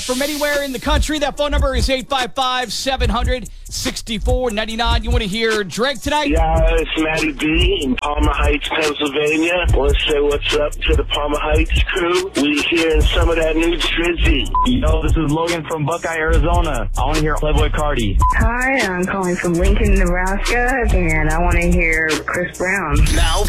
from anywhere in the country. That phone number is 855-700-6499. You want to hear Drake tonight? Yeah, it's Matty B in Palmer Heights, Pennsylvania. Want to say what's up to the Palmer Heights crew. We hearing some of that new Drizzy. Yo, this is Logan from Buckeye, Arizona. I want to hear Playboy Cardi. Hi, I'm calling from Lincoln, Nebraska, and I want to hear Chris Brown. Now